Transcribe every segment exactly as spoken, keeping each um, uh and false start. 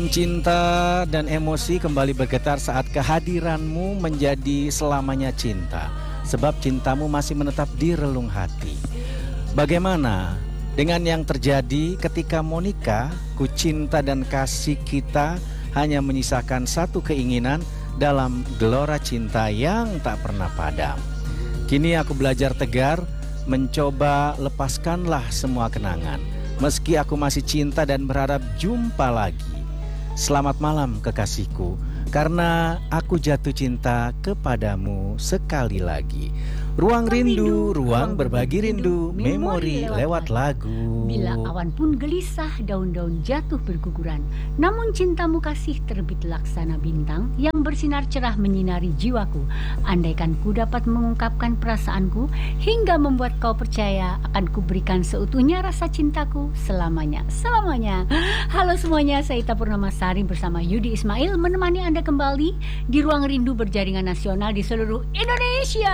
Cinta dan emosi kembali bergetar saat kehadiranmu menjadi selamanya cinta. Sebab cintamu masih menetap di relung hati. Bagaimana dengan yang terjadi ketika Monica, ku cinta dan kasih kita hanya menyisakan satu keinginan dalam gelora cinta yang tak pernah padam. Kini aku belajar tegar, mencoba lepaskanlah semua kenangan. Meski aku masih cinta dan berharap jumpa lagi. Selamat malam kekasihku, karena aku jatuh cinta kepadamu sekali lagi. Ruang rindu, ruang berbagi rindu, memori lewat lagu. Bila awan pun gelisah, daun-daun jatuh berguguran, namun cintamu kasih terbit laksana bintang yang bersinar cerah menyinari jiwaku. Andaikan ku dapat mengungkapkan perasaanku hingga membuat kau percaya, akan kuberikan seutuhnya rasa cintaku selamanya, selamanya. Halo semuanya, saya Ita Purnamasari bersama Yudi Ismail menemani Anda kembali di Ruang Rindu berjaringan nasional di seluruh Indonesia.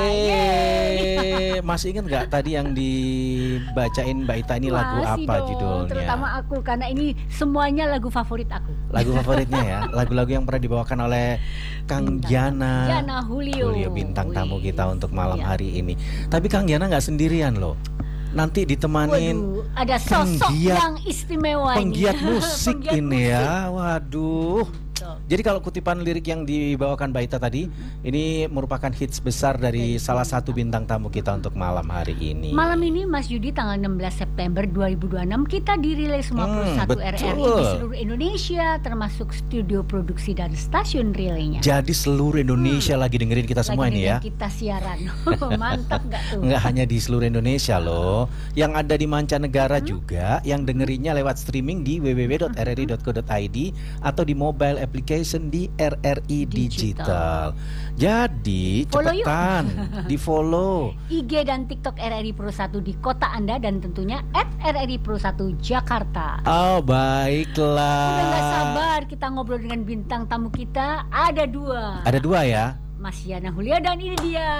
Weh, masih ingat nggak tadi yang dibacain Mbak Ita ini lagu Masih apa dong, judulnya? terutama aku, karena ini semuanya lagu favorit aku. Lagu favoritnya ya, lagu-lagu yang pernah dibawakan oleh Kang Giana, Giana Julio. Julio bintang tamu Wih, kita untuk malam iya. hari ini. Tapi Kang Giana nggak sendirian loh. Nanti ditemanin Waduh, ada sosok penggiat- yang istimewa penggiat ini. musik Penggiat ini musik. ya. Waduh. Tuh. Jadi kalau kutipan lirik yang dibawakan Mbak Ita tadi, ini merupakan hits besar dari salah satu bintang tamu kita untuk malam hari ini. Malam ini Mas Yudi tanggal enam belas September dua ribu dua puluh enam kita dirilis semua Hmm, puluh satu R R I di betul. seluruh Indonesia, termasuk studio produksi dan stasiun relaynya. Jadi seluruh Indonesia lagi dengerin kita semua Lagi ini ya. dengan kita siaran. Mantap gak tuh? Nggak hanya di seluruh Indonesia loh, yang ada di mancanegara Hmm. juga, yang dengerinnya lewat streaming di w w w dot r r i dot co dot i d atau di mobile application di R R I Digital. Jadi Follow yuk. cepetan di follow. I G dan TikTok R R I Pro satu di kota Anda dan tentunya at R R I Pro satu Jakarta. Oh baiklah. Udah gak sabar kita ngobrol dengan bintang tamu kita. Ada dua, Ada dua ya. Mas Yana Hulia dan ini dia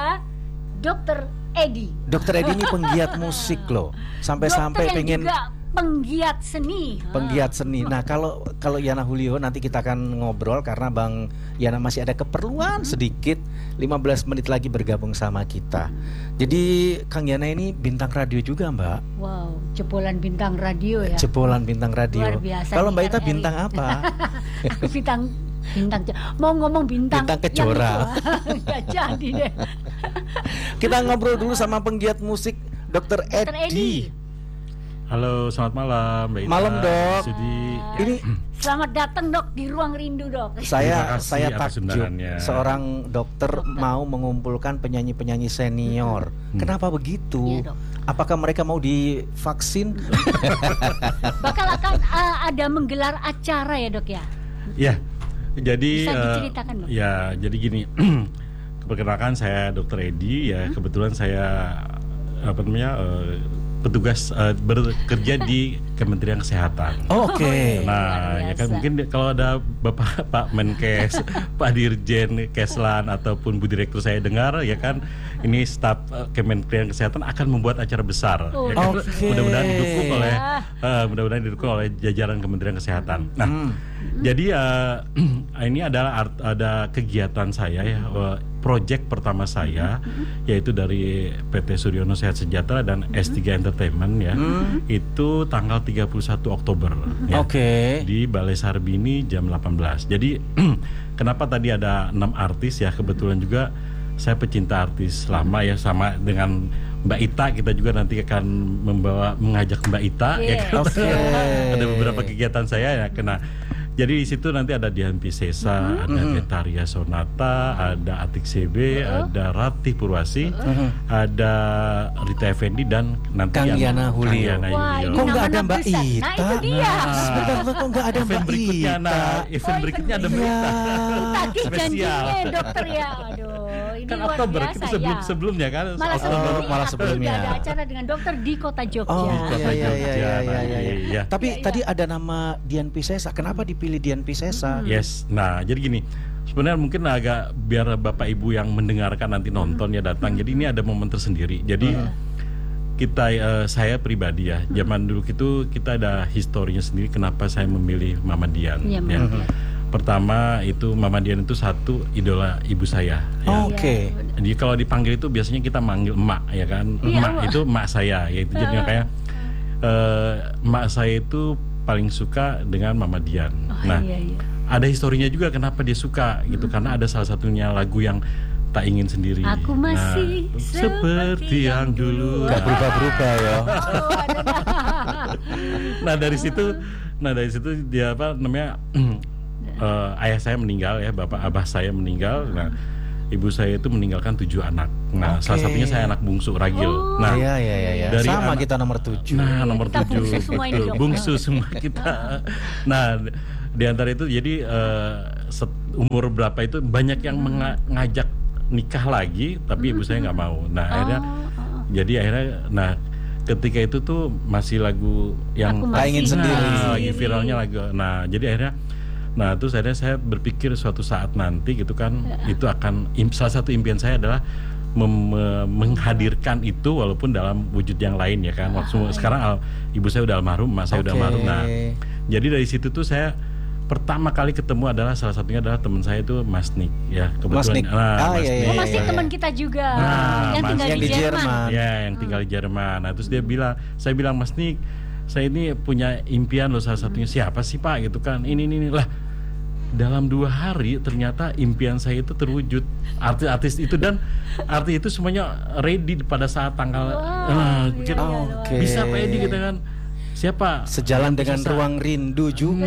Dokter Edi. Dokter Edi ini penggiat musik loh. Sampai-sampai Dokter yang pengen juga penggiat seni. penggiat seni. Nah kalau kalau Yana Julio nanti kita akan ngobrol karena Bang Yana masih ada keperluan sedikit, lima belas menit lagi bergabung sama kita. Jadi Kang Yana ini bintang radio juga Mbak. Wow, jebolan bintang radio ya. Jebolan bintang radio. Luar biasa Kalau nih Mbak Ita R R I. bintang apa? Aku bintang bintang mau ngomong bintang Bintang kejora. yang itu. Nggak jadi deh. Kita ngobrol dulu sama penggiat musik Dokter Dokter Edi. Edi. Halo, selamat malam, Mbak Ita. Malam, Dok. Sudi. Ini Selamat datang Dok di Ruang Rindu Dok. Terima saya kasih saya atas takjub undangannya. seorang dokter, Dokter. mau mengumpulkan penyanyi-penyanyi senior. Hmm. Kenapa begitu? Iya, Dok. Apakah mereka mau divaksin? Bakal akan uh, ada menggelar acara ya Dok ya. Ya, jadi Bisa eh, diceritakan, Dok? ya, jadi gini. Perkenalkan saya Dokter Edi ya. Hmm? Kebetulan saya apa namanya eh, petugas eh, bekerja di Kementerian Kesehatan. Oh, Oke. Oh, iya. Nah, Luar ya kan biasa. mungkin di- kalau ada Bapak Pak Menkes, Pak Dirjen Keslan ataupun Bu Direktur saya dengar ya kan ini staf eh, Kementerian Kesehatan akan membuat acara besar. Oh, Ya kan? Oke. Mudah-mudahan didukung oleh Ah. eh, mudah-mudahan didukung oleh jajaran Kementerian Kesehatan. Nah, Hmm. jadi eh, ini adalah art- ada kegiatan saya ya, eh, project pertama saya yaitu dari P T Suryono Sehat Sejahtera dan S tiga Entertainment ya. Hmm. Itu tanggal tiga puluh satu Oktober ya, Oke. di Balai Sarbini jam delapan belas. Jadi kenapa tadi ada enam artis ya, kebetulan juga saya pecinta artis lama ya, sama dengan Mbak Ita, kita juga nanti akan membawa mengajak Mbak Ita ya Yes. kan. Oke. Ada beberapa kegiatan saya ya kena. Jadi di situ nanti ada Dian Piscesa, ada Mhm. Getaria Sonata, ada Atik C B, Uh-uh. ada Ratih Purwasi, Mhm. ada Rita Effendi dan nanti Kang yang- Yana Julio. Kang Yana Wah, Julio. ini Kok nggak ada nama-nama Mbak besar. Ita? Nah, itu dia. Nah. Sebentar, kok nggak ada event Mbak berikutnya, Ita? nah, event Oh, berikutnya ada event Mbak Ita. Tagih Spesial. janjinya dokter ya. Aduh, ini Kan luar Oktober biasa kita sebelum ya. sebelumnya kan. Malah Oh, sebelumnya, malah akan sebelumnya. ada acara dengan dokter di kota Jogja. Oh Kota iya iya iya Jogja, iya iya, nah, iya. iya. Tapi Iya, iya. tadi ada nama Dian Piscesa. Kenapa dipilih Dian Piscesa? Yes. Nah, jadi gini. Sebenarnya mungkin agak biar Bapak Ibu yang mendengarkan nanti nonton ya datang. Jadi ini ada momen tersendiri. Jadi kita uh, saya pribadi ya, zaman dulu itu kita ada historinya sendiri kenapa saya memilih Mama Dian. Iya, ya. Mama Dian. Pertama itu Mama Dian itu satu idola ibu saya. Ya. Oke. Okay. Jadi kalau dipanggil itu biasanya kita manggil emak ya kan, Iya, emak emak. itu emak saya, yaitu jadi kayak uh, emak saya itu paling suka dengan Mama Dian. Oh, nah, iya, iya. ada historinya juga kenapa dia suka gitu, karena ada salah satunya lagu yang Tak Ingin Sendiri. Aku masih nah, seperti seperti yang dulu. Gak berubah-berubah ya. Oh, ada dah. Nah dari situ, nah dari situ dia apa namanya uh, ayah saya meninggal ya, bapak abah saya meninggal. Nah ibu saya itu meninggalkan tujuh anak. Nah Oke. salah satunya saya anak bungsu Ragil. Oh. Nah Iya iya iya. Ya. dari Sama anak- kita nomor tujuh. Nah nomor Kita tujuh bungsu semua ini, betul. Dok. Bungsu semua kita. Nah di antara itu jadi uh, set- umur berapa itu banyak yang menga- ngajak nikah lagi, tapi ibu saya nggak mau. Nah akhirnya Oh, oh. jadi akhirnya nah ketika itu tuh masih lagu yang Aku Tak Ingin masih Sendiri. Nah, lagi viralnya lagu. Nah jadi akhirnya nah terus akhirnya saya berpikir suatu saat nanti gitu kan itu akan im- salah satu impian saya adalah mem- me- menghadirkan itu walaupun dalam wujud yang lain ya kan. Waktu sekarang al- ibu saya udah almarhum, emak saya udah Oke. almarhum. Nah jadi dari situ tuh saya pertama kali ketemu adalah salah satunya adalah teman saya itu Mas Nick ya Mas Nick. Ah, Mas iya, Nick. Oh, iya, masih iya. teman kita juga Nah, yang Mas- tinggal yang di di Jerman. Jerman. Ya, yang tinggal di Jerman. Nah, terus dia bilang, saya bilang Mas Nick, saya ini punya impian loh, salah satunya siapa sih Pak gitu kan? Ini ini, ini. Lah. Dalam dua hari ternyata impian saya itu terwujud. Artis-artis itu dan artis itu semuanya ready pada saat tanggal. Wow, Nah, iya, pikir, iya, oh, Oke. bisa Pak Edi gitu kan? Siapa? Sejalan dengan Bisa. Ruang Rindu juga.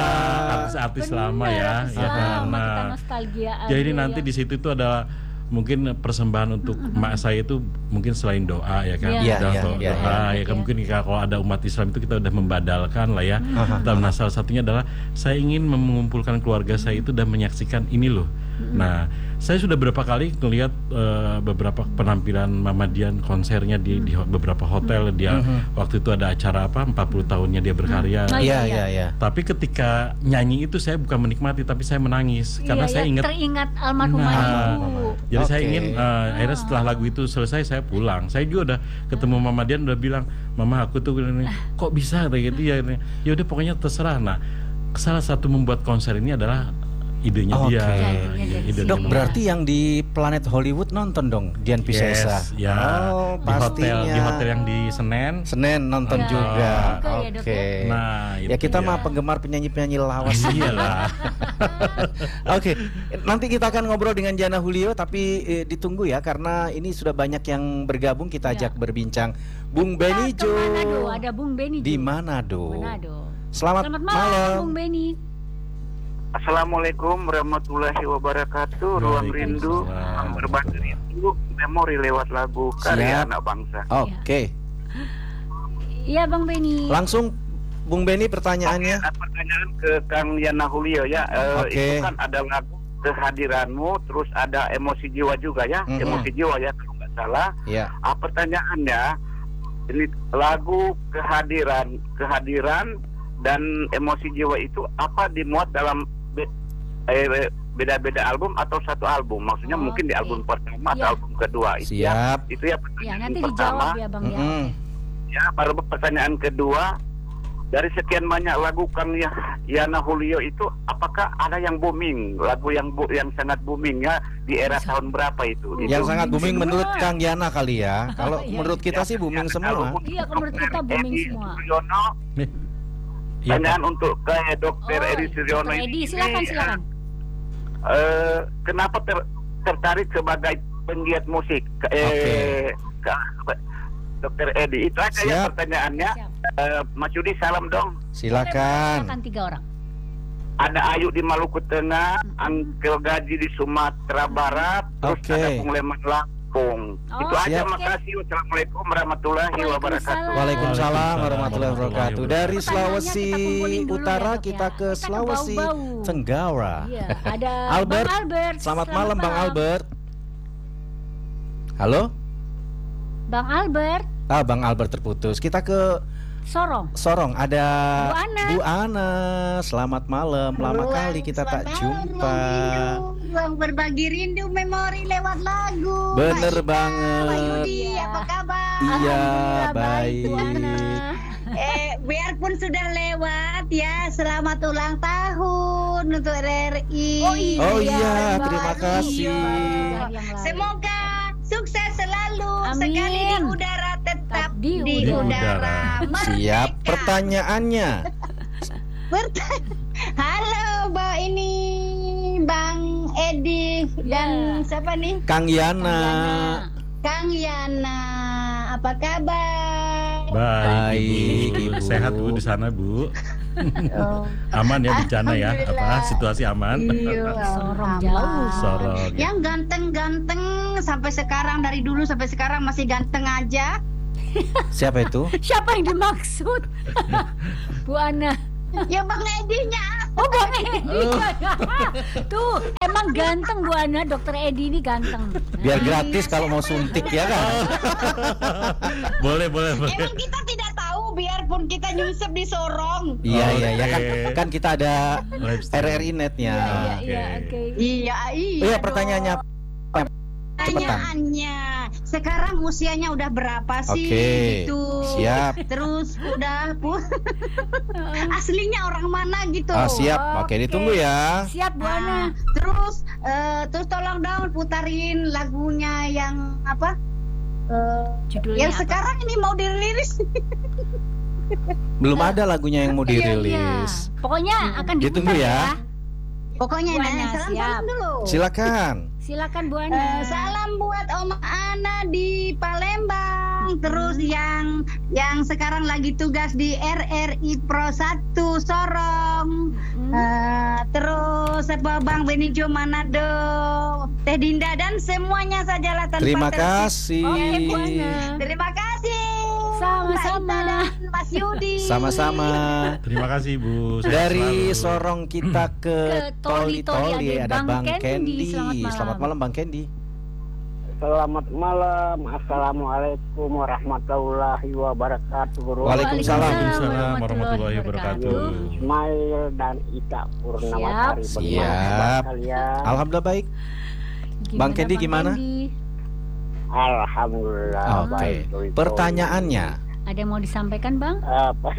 Nah, artis-artis lama ya, ya kan. Lama kita Nah, nostalgia jadi aja, nanti ya. di situ itu adalah mungkin persembahan untuk emak saya itu mungkin selain doa ya kan, Iya, Doa- iya, doa, iya, doa, iya. ya kan mungkin kalau ada umat Islam itu kita udah membadalkan lah ya. Aha. Nah salah satunya adalah saya ingin mengumpulkan keluarga saya itu dan menyaksikan ini loh. Nah saya sudah beberapa kali melihat eh, beberapa penampilan Mama Dian konsernya di, di ho- beberapa hotel dia waktu itu ada acara apa empat puluh tahunnya dia berkarya. Oh, Iya iya, iya iya. Tapi ketika nyanyi itu saya bukan menikmati tapi saya menangis karena Iya, saya ya, ingat. teringat almarhumah Nah, ibu. Jadi saya Oke. ingin uh, akhirnya setelah lagu itu selesai saya pulang. Saya juga udah ketemu Mama Dian udah bilang, "Mama aku tuh ini, kok bisa kayak gitu ya ini." Ya udah pokoknya terserah. Nah, salah satu membuat konser ini adalah idenya Oke. dia. Ya, idenya Iya, dari ide sini. Dok, dia. berarti yang di Planet Hollywood nonton dong Dian Piscesa. Yes, ya. Oh, di hotel pastinya. di hotel yang di Senen. Senin nonton Ya, juga. juga ya, Dok, Oke. ya. Nah, Ya itu kita dia. mah penggemar penyanyi-penyanyi lawas. Iyalah. Oke, nanti kita akan ngobrol dengan Jana Julio, tapi eh, ditunggu ya karena ini sudah banyak yang bergabung. Kita Ya. ajak berbincang. Bung Kita Beni ke Jo. Manado, ada Bung Beni Jo. Di Manado. Manado. Selamat, Selamat malam, Bung Beni. Assalamualaikum warahmatullahi wabarakatuh. Ruang Rindu Waalaikumsalam. berbagi rindu memori lewat lagu karya Siap. anak bangsa. Oke, Iya, Bang Beni. langsung Bung Beni pertanyaannya. Oke, pertanyaan ke Kang Yana Julio ya. Eh, Oke. Itu kan ada lagu Kehadiranmu, terus ada Emosi Jiwa juga ya. Mhm. Emosi Jiwa ya kalau nggak salah. Ya. Ah, pertanyaannya ini lagu kehadiran kehadiran dan Emosi Jiwa itu apa dimuat dalam be- eh, beda-beda album atau satu album? Maksudnya Oh, mungkin di oke. album pertama atau Iya. album kedua. Itu ya, Siap. itu ya Ya, pertanyaan nanti pertama. dijawab ya, Bang ya. Mm-mm. Ya, baru pertanyaan kedua, dari sekian banyak lagu Kang Ya- Yana Julio itu, apakah ada yang booming, lagu yang bu- yang sangat booming ya di era tahun berapa itu? Itu. Yang sangat booming semua. menurut Kang Yana kali ya. Kalau Iya. menurut kita sih booming Ya, semua. kalau untuk Iya, kalau menurut kita Dokter booming Edi semua. Suryono, Nih. Iya, pertanyaan untuk ke Dokter Oh, Edi Suryono Dokter Edi, ini, silakan eh, silakan. eh, kenapa ter- tertarik sebagai penggiat musik? Ke- Eh, ke- Dokter Edi, itu aja ya Siap. pertanyaannya. Siap. Eh, Mas Yudi, salam dong. Silakan. Silakan tiga orang. Ada Ayu di Maluku Tengah, Angkel Gaji di Sumatera Barat, terus Oke. ada Bung Leman Lampung. Oh, Itu aja, siap. makasih. Wassalamualaikum warahmatullahi wabarakatuh. Waalaikumsalam warahmatullahi Waalaikumsalam wabarakatuh. Dari Pertanyaannya Sulawesi kita kumpulin dulu Utara ya, Dok, kita ya. ke Kita ke Sulawesi Bau-Bau. Tenggara. Iya, ada Albert. Bang Albert. Selamat malam Bang Albert. Halo? Bang Albert. Ah, Bang Albert terputus. Kita ke Sorong. Sorong ada Bu Ana. Bu Ana. Selamat malam. Lama Ruang kali kita tak selamat malam, jumpa. Ruang rindu, ruang berbagi rindu memori lewat lagu. Bener Mbak Ita, banget. Mbak Yudi, Iya. apa kabar? Iya, Alhamdulillah baik. Bu Ana. Eh, biarpun sudah lewat ya, selamat ulang tahun untuk R R I. Oh iya. Oh iya, Mbak terima Ari. kasih. Iya, yang lalu. Semoga sukses selalu, Amin. sekali di udara tetap Di di, udara. udara. Siap Merdeka. pertanyaannya. Bertanya. Halo, Mbak ini Bang Edi dan Ya. siapa nih? Kang Yana. Kang Yana. Apa kabar? Baik, Baik, Ibu. Ibu. Sehat Bu di sana Bu. Oh, Aman ya bencana ya? Alhamdulillah. Apa situasi aman? iya, Sorong aman. jauh. Sorong. Yang ganteng-ganteng sampai sekarang, dari dulu sampai sekarang masih ganteng aja. Siapa itu? Siapa yang dimaksud? Bu Ana. Ya Bang Edinya. Oh Bang Edi. Tuh, emang ganteng Bu Ana, Dokter Edi ini ganteng. Biar gratis kalau mau suntik ya kan? Boleh, boleh, boleh. Emang kita tidak tahu, biarpun kita nyusup di Sorong. Iya iya ya kan Oke. kan kita ada Live R stream. R I netnya. Iya, iya, Oke. oke. Iya, iya. Iya pertanyaannya. dong. Cepetan. Pertanyaannya, sekarang usianya udah berapa sih? Oke, Gitu. siap. Terus udah pun aslinya orang mana gitu. Ah, siap. Oke, Oke. ditunggu ya. Siap Bu Nah, Ana. terus eh, terus tolong dong putarin lagunya yang apa? Eh, Judulnya yang apa? sekarang ini mau dirilis. Belum ada lagunya yang mau Iya, iya. dirilis. Pokoknya akan Ditunggu diputar ya. ya. Pokoknya Bu nah, Ana, salam siap. salam dulu. Silakan. Silakan Bu Eh, Ana. salam buat Om Ana di Palembang. Terus yang yang sekarang lagi tugas di R R I Pro satu Sorong. Hmm. Eh, terus apa Bang Benijo Manado, Teh Dinda dan semuanya sajalah tanpa Terima terkecuali. kasih. Oke Bu Ana. Terima kasih. Sama-sama. Mbak Ita dan Mas Yudi. Sama-sama. Terima kasih Bu. Sehat Dari selalu. Sorong kita ke Ke Toli-Toli Toli-Toli ada ada Bang Bang Kendi. Kendi. Selamat malam. Selamat malam Bang Kendi. Selamat malam. Assalamualaikum warahmatullahi wabarakatuh. Guru. Waalaikumsalam. Waalaikumsalam warahmatullahi wabarakatuh. Ismail dan Ita Purnawasari. Siap. Bagaimana kabar Siap. kalian? Alhamdulillah baik. Bang Kendi gimana? Kendi? Alhamdulillah Oke. baik. Tuli-tuli. Pertanyaannya. Ada yang mau disampaikan Bang? Apa?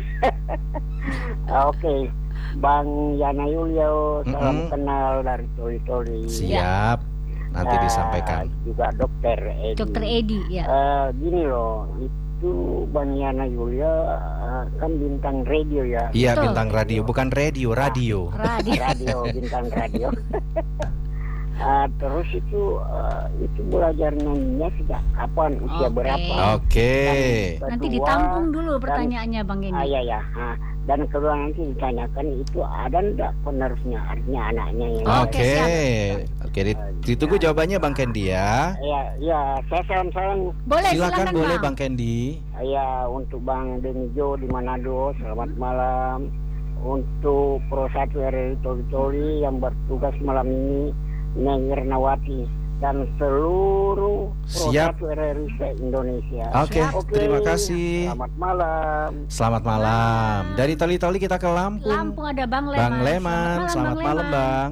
Oke, Bang Yana Yulio, salam Mm-mm. kenal dari Toli-Toli. Siap. Nanti Eh, disampaikan. Juga Dokter Edi. Dokter Edi ya. Eh, gini loh, itu Bang Yana Yulia eh, kan bintang radio ya. Iya Betul. bintang radio, bukan radio, radio. Radio. Radio, bintang radio. Eh, terus itu eh, itu belajar nyanyinya sejak kapan, usia Oke. berapa? Oke. Dan Nanti kedua, ditampung dulu pertanyaannya Bang Ah, Kendi. iya ya. Ah, dan kedua nanti ditanyakan itu ada enggak penerusnya, artinya anaknya yang Oke, Oke. siap. Oke, dit- ditunggu jawabannya Bang Kendi ya. Iya, iya, saya salam-salam Boleh Silakan silakan boleh Bang. Bang Kendi. ya untuk Bang Denijo di Manado, selamat malam. Untuk Pro satu R R I Toli-Toli yang bertugas malam ini, Neng Irnawati dan seluruh Pro Siap. satu R R I se-Indonesia. Oke, Oke, terima kasih. Selamat malam. Selamat malam. Dari Toli-Toli kita ke Lampung. Lampung ada Bang Leman. Bang Leman, selamat malam Leman. Bang.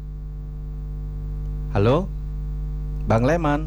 Halo? Bang Leman.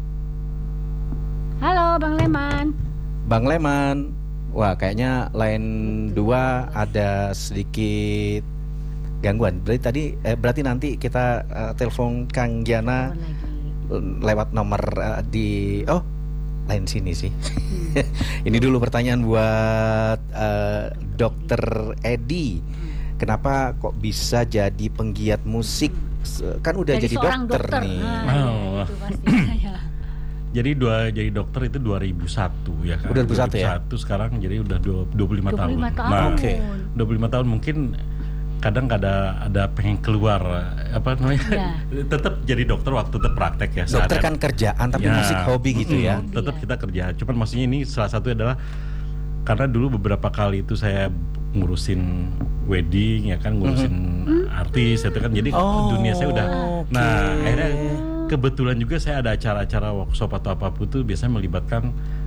Halo Bang Leman. Bang Leman. Wah, kayaknya line dua ada sedikit gangguan. Berarti tadi eh, berarti nanti kita eh, telepon Kang Giana Telepon lagi. eh, lewat nomor eh, di oh, line sini sih. Ini dulu pertanyaan buat eh, Dokter Edi. Kenapa kok bisa jadi penggiat musik? Se- Kan udah Dari jadi seorang dokter, dokter. nih. Nah, Oh. itu pasti saya. Jadi dua jadi dokter itu dua ribu satu ya kan. Udah dua ribu satu ya? dua ribu satu sekarang jadi udah dua puluh lima tahun. dua puluh lima tahun. Nah, Oke. dua puluh lima tahun mungkin kadang ada ada pengen keluar apa namanya? Iya. Tetap jadi dokter waktu tetap praktek ya. Dokter Saat- kan kerjaan tapi Ya. musik hobi gitu ya. Mm-mm, tetap Iya. kita kerja. Cuman maksudnya ini salah satu adalah karena dulu beberapa kali itu saya ngurusin wedding ya kan, ngurusin artis itu kan. Jadi Oh, dunia saya udah. oke. Nah, akhirnya kebetulan juga saya ada acara-acara workshop atau apapun tuh biasanya melibatkan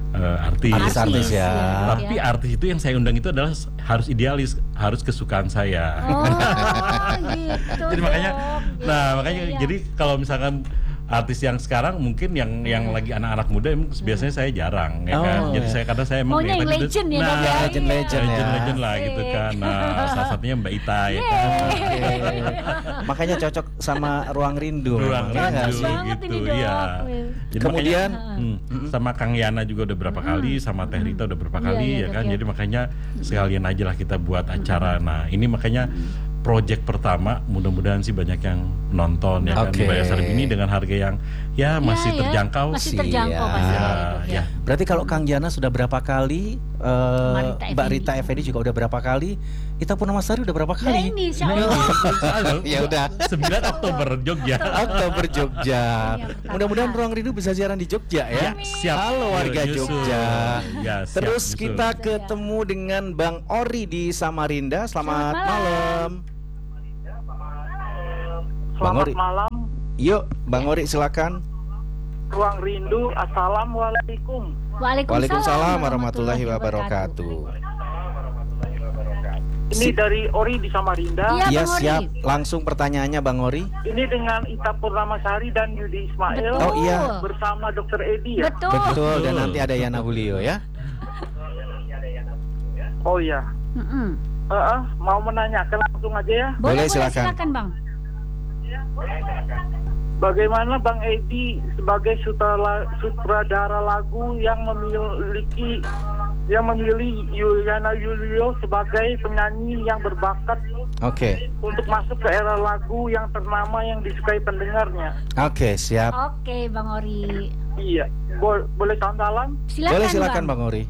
uh, artis. Artis-artis ya. Tapi artis itu yang saya undang itu adalah harus idealis, harus kesukaan saya. Oh, gitu. Jadi makanya, dong. nah Ya, makanya ya, ya. jadi kalau misalkan artis yang sekarang mungkin yang yang lagi anak-anak muda emang biasanya saya jarang ya kan. Oh. Jadi saya kadang saya emang Maunya yang tadi udah- legend ya, nah, Dok, ya? legend-legend ya. legend-legend lah gitu kan. Nah, salah satunya Mbak Ita ya kan. Oke. Makanya cocok sama Ruang Rindu. Ruang memang, ya nggak Rindu sih? banget gitu, ini, Dok. iya. Jadi Kemudian, makanya, hmm, sama Kang Yana juga udah berapa kali, sama Teh Rita udah berapa Iya, kali iya, ya Dok, kan. ya. Jadi makanya sekalian aja lah kita buat acara. Nah, ini makanya project pertama, mudah-mudahan sih banyak yang nonton ya kan Oke. di Balai Sarbini dengan harga yang ya masih Ya, ya. terjangkau. Masih sih, terjangkau ya. pasti Ya, ya, Dok, ya. ya. Berarti kalau Kang Yana sudah berapa kali, eh, Marita Mbak Effendi. Rita Effendi juga udah berapa kali, Ita Purnamasari udah berapa Ya kali? ini insya Nah, Allah. Halo. Ya udah. sembilan Oktober Jogja. Oktober Jogja. Iya, Mudah-mudahan Ruang Rindu bisa siaran di Jogja ya. Ya, siap. Halo warga Nyusul. Jogja. Ya, siap, Terus nyusul. kita ketemu dengan Bang Ori di Samarinda. Selamat, Selamat malam. Bang Selamat Ori. malam, Yuk, Bang Ori silakan. Ruang Rindu. Assalamualaikum. Waalaikumsalam warahmatullahi wabarakatuh. Ini dari Ori di Samarinda. Iya, Iya Bang Ori. siap. Langsung pertanyaannya Bang Ori. Ini dengan Ita Purnamasari dan Yudi Ismail Betul. Oh, iya. bersama Dokter Edi ya. Betul. Betul. Dan Betul. nanti ada Yana Julio ya. Oh ya. Mm-mm. Eh, eh, mau menanyakan langsung aja ya. Boleh, Boleh, boleh, silakan. silakan Bang. Bagaimana Bang Edi sebagai sutradara, sutradara lagu yang memiliki yang memilih Yana Julio sebagai penyanyi yang berbakat Oke. untuk masuk ke era lagu yang ternama yang disukai pendengarnya? Oke, siap. Oke, Bang Ori. Iya. Bo- boleh salam salam? Silakan, Boleh silakan Bang. Bang Ori.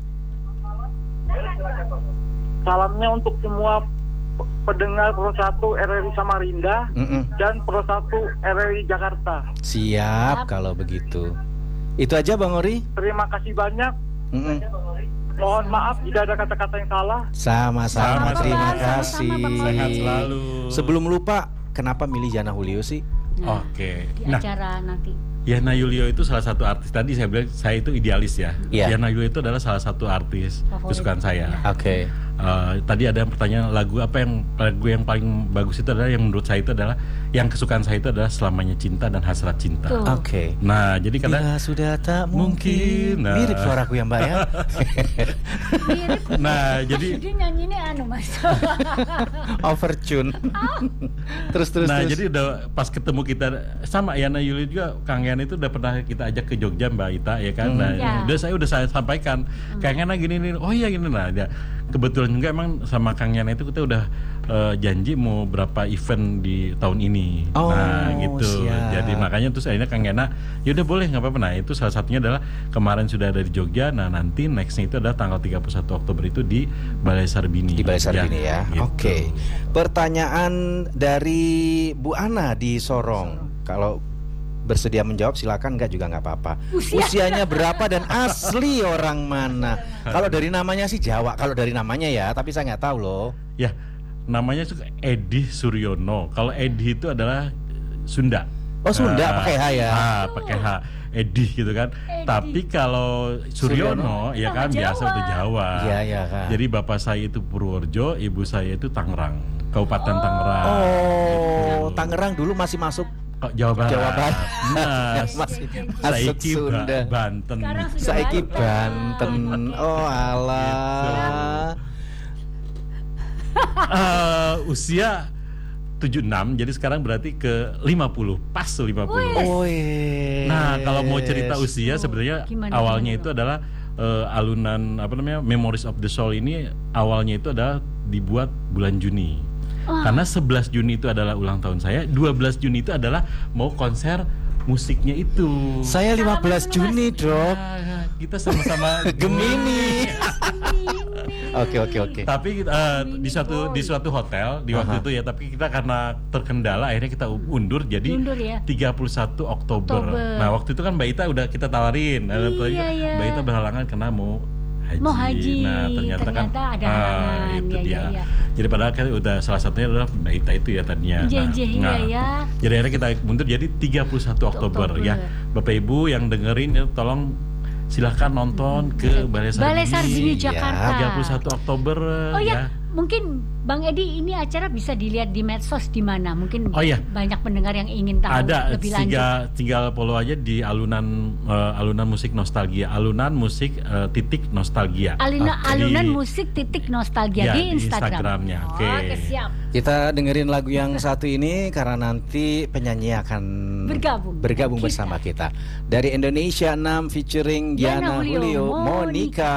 Salamnya untuk semua p- pendengar Pro satu R R I Samarinda Mm-mm. dan Pro satu R R I Jakarta. Siap kalau begitu. Itu aja Bang Ori. Terima kasih banyak. Mm-mm. Mohon maaf jika ada kata-kata yang salah. Sama-sama. Sama-sama, Terima sama-sama, kasih. Bang Ori. Sehat selalu. Sebelum lupa, kenapa milih Yana Julio sih? Nah, Oke. di Nah, acara nanti. Yana Julio itu salah satu artis. Tadi saya bilang saya itu idealis ya. Iya. Yana Julio itu adalah salah satu artis Favorit. kesukaan saya. Oke. Eh, tadi ada yang pertanyaan lagu apa yang lagu yang paling bagus itu adalah yang menurut saya itu adalah yang kesukaan saya itu adalah Selamanya Cinta dan Hasrat Cinta. Tuh. Oke. Nah, jadi kadang Bila sudah tak Mungkin, mungkin. nah. Mirip suaraku ya Mbak ya. Mirip. nah, jadi Jadi nyanyi ini anu Mas. Overtune. terus terus nah, terus. jadi udah pas ketemu kita sama Yana Julio juga Kang Yana itu udah pernah kita ajak ke Jogja Mbak Ita ya kan. Hmm. Nah, Ya. udah saya udah saya sampaikan Kang Yana gini nih. Oh iya gini nah. Ya, kebetulan juga emang sama Kang Yana itu kita udah eh, janji mau berapa event di tahun ini. Oh, nah, gitu. siap. Jadi makanya terus akhirnya Kang Yana ya udah boleh nggak apa-apa. Nah, itu salah satunya adalah kemarin sudah ada di Jogja. Nah, nanti nextnya itu adalah tanggal tiga puluh satu Oktober itu di Balai Sarbini. Di Balai Sarbini ya. gitu. Oke. Pertanyaan dari Bu Ana di Sorong. Kalau bersedia menjawab silakan, enggak juga nggak apa-apa. Usia. Usianya berapa dan asli orang mana? Kalau dari namanya sih Jawa. Kalau dari namanya ya, tapi saya nggak tahu loh. Ya, namanya juga Edi Suryono. Kalau Edi itu adalah Sunda. Oh, Sunda, Ah, pakai H ya? Ah, pakai H. Edi gitu kan. Edi. Tapi kalau Suryono, ya kan Nama biasa Jawa. udah Jawa. Iya, iya kan. Jadi bapak saya itu Purworejo, ibu saya itu Tangerang, Kabupaten Tangerang. Oh, Gitu. Tangerang dulu masih masuk Kok Jawa Barat. Jawa Barat. Nah, masih masuk saiki Ba- Sunda. Banten. Sekarang sudah Saiki balik, Banten. Oh alah. Eh, usia tujuh puluh enam, jadi sekarang berarti ke lima puluh, pas lima puluh. Oh, yes. Nah, kalau mau cerita usia Oh, sebenarnya gimana, awalnya gimana, itu adalah eh, alunan apa namanya Memories of the Soul ini awalnya itu adalah dibuat bulan Juni. Oh. Karena sebelas Juni itu adalah ulang tahun saya, dua belas Juni itu adalah mau konser musiknya itu. Saya lima belas Juni, Dok. Nah, kita sama-sama Gemini. Oke, oke, oke. Tapi eh, di suatu di suatu hotel di waktu Aha. itu ya, tapi kita karena terkendala akhirnya kita undur jadi Undur ya. tiga puluh satu Oktober. Oktober. Nah, waktu itu kan Mbak Ita udah kita tawarin. Nah, Iya, tadi iya. Mbak Ita berhalangan karena mau haji. Mau haji. Nah, ternyata, kan Ternyata ada ah, halangan. itu Iya, dia. iya, iya. Jadi padahal kan udah salah satunya adalah Mbak Ita itu ya tadinya. Iya, Nah, iya, iya, nah, ya. Jadi akhirnya kita mundur jadi tiga puluh satu Oktober, Oktober. ya. Bapak Ibu yang dengerin ya, tolong silahkan nonton ke Balai Sarbini, Balai Sarbini Ya, Jakarta. tiga puluh satu Oktober. Oh ya, ya. mungkin Bang Edi, ini acara bisa dilihat di medsos di mana? Mungkin Oh, iya. banyak pendengar yang ingin tahu Ada, lebih lanjut. tinggal tinggal follow aja di alunan eh, alunan musik nostalgia, alunan musik eh, titik nostalgia. Aluna, Oke. alunan Di- musik titik nostalgia Ya, di di Instagram. Instagramnya, oke. Oke, siap. Kita dengerin lagu yang satu ini karena nanti penyanyi akan Bergabung. bergabung Kita. bersama kita. Dari Indonesia enam featuring Diana Diana Julio, Julio, Monica. Monica.